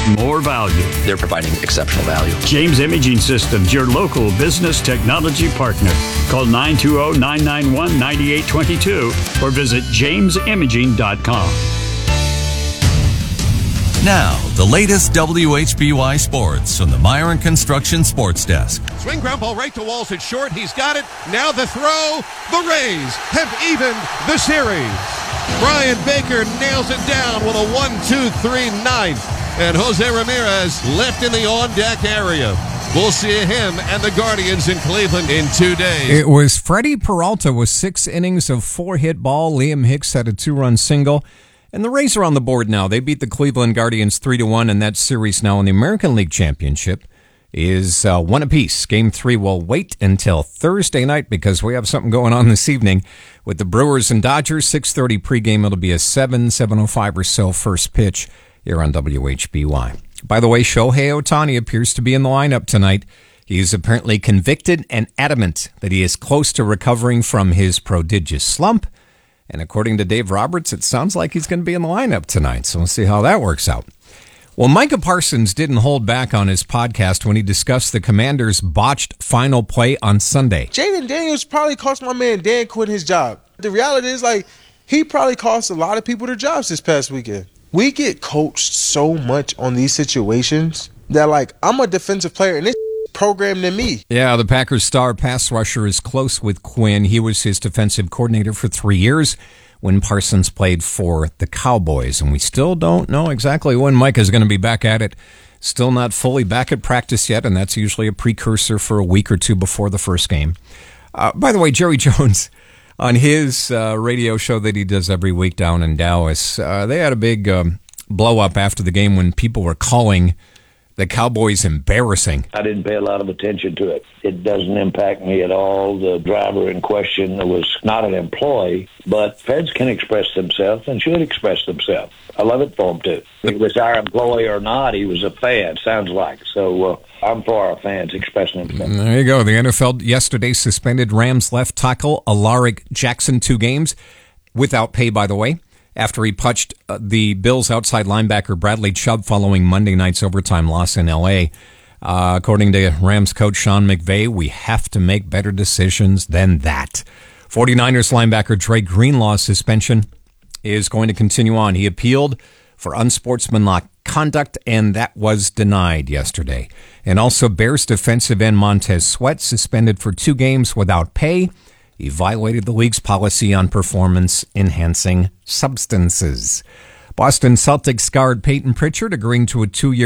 more value. They're providing exceptional value. James Imaging Systems, your local business technology partner. Call 920-991-9822 or visit jamesimaging.com. Now, the latest WHBY sports from the Myron Construction Sports Desk. Swing ground ball right to Walls. It's short. He's got it. Now the throw. The Rays have evened the series. Brian Baker nails it down with a 1-2-3 ninth. And Jose Ramirez left in the on-deck area. We'll see him and the Guardians in Cleveland in 2 days. It was Freddie Peralta with 6 innings of 4-hit ball. Liam Hicks had a 2-run single. And the Rays are on the board now. They beat the Cleveland Guardians 3-1, and that series now in the American League Championship is 1 apiece. Game 3 will wait until Thursday night because we have something going on this evening with the Brewers and Dodgers. 6:30 pregame. It'll be a 7:05 or so first pitch here on WHBY. By the way, Shohei Ohtani appears to be in the lineup tonight. He is apparently convicted and adamant that he is close to recovering from his prodigious slump. And according to Dave Roberts, it sounds like he's going to be in the lineup tonight. So we'll see how that works out. Well, Micah Parsons didn't hold back on his podcast when he discussed the Commanders' botched final play on Sunday. Jaden Daniels probably cost my man Dan quitting his job. The reality is, he probably cost a lot of people their jobs this past weekend. We get coached so much on these situations that, I'm a defensive player, and this programmed than me. Yeah, the Packers' star pass rusher is close with Quinn. He was his defensive coordinator for 3 years when Parsons played for the Cowboys. And we still don't know exactly when Mike is going to be back at it. Still not fully back at practice yet, and that's usually a precursor for a week or two before the first game. By the way, Jerry Jones, on his radio show that he does every week down in Dallas, they had a big blow-up after the game when people were calling the Cowboys embarrassing. I didn't pay a lot of attention to it. It doesn't impact me at all. The driver in question was not an employee, but feds can express themselves and should express themselves. I love it for them, too. If it was our employee or not, he was a fan, sounds like. So I'm for our fans expressing themselves. There you go. The NFL yesterday suspended Rams left tackle Alaric Jackson 2 games, without pay, by the way, after he punched the Bills' outside linebacker Bradley Chubb following Monday night's overtime loss in L.A. According to Rams coach Sean McVay, we have to make better decisions than that. 49ers linebacker Dre Greenlaw's suspension is going to continue on. He appealed for unsportsmanlike conduct, and that was denied yesterday. And also Bears defensive end Montez Sweat suspended for 2 games without pay. He violated the league's policy on performance-enhancing substances. Boston Celtics guard Peyton Pritchard agreeing to a 2-year,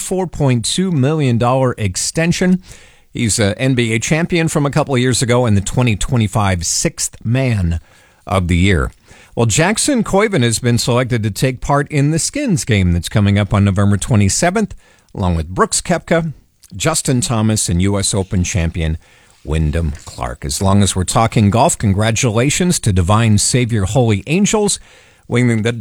$44.2 million extension. He's an NBA champion from a couple of years ago and the 2025 Sixth Man of the Year. Well, Jackson Koivu has been selected to take part in the Skins game that's coming up on November 27th, along with Brooks Koepka, Justin Thomas, and U.S. Open champion Wyndham Clark. As long as we're talking golf, congratulations to Divine Savior Holy Angels, winning the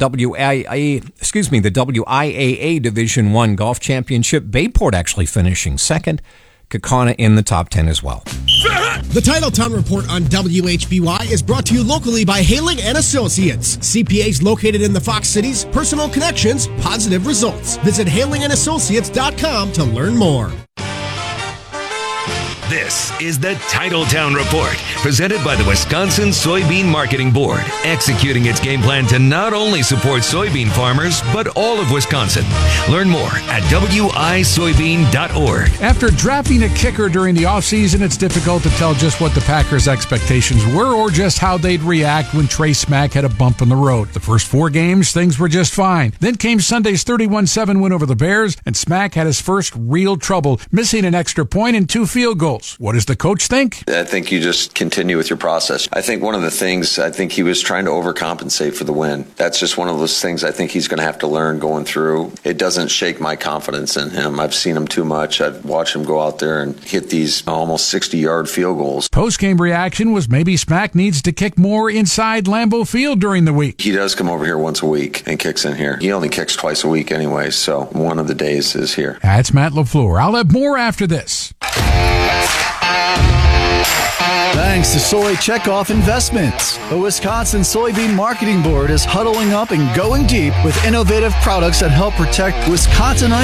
WIAA Division I Golf Championship. Bayport actually finishing second. Kaukauna in the top 10 as well. The Titletown Report on WHBY is brought to you locally by Haling & Associates. CPAs located in the Fox Cities, personal connections, positive results. Visit HalingandAssociates.com to learn more. This is the Titletown Report, presented by the Wisconsin Soybean Marketing Board, executing its game plan to not only support soybean farmers, but all of Wisconsin. Learn more at wisoybean.org. After drafting a kicker during the offseason, it's difficult to tell just what the Packers' expectations were or just how they'd react when Trey Smack had a bump in the road. The first 4 games, things were just fine. Then came Sunday's 31-7 win over the Bears, and Smack had his first real trouble, missing an extra point and 2 field goals. What does the coach think? I think you just continue with your process. I think one of the things, I think he was trying to overcompensate for the win. That's just one of those things I think he's going to have to learn going through. It doesn't shake my confidence in him. I've seen him too much. I've watched him go out there and hit these almost 60-yard field goals. Post-game reaction was maybe Smack needs to kick more inside Lambeau Field during the week. He does come over here once a week and kicks in here. He only kicks twice a week anyway, so one of the days is here. That's Matt LaFleur. I'll have more after this. Thanks to Soy Checkoff Investments. The Wisconsin Soybean Marketing Board is huddling up and going deep with innovative products that help protect Wisconsinite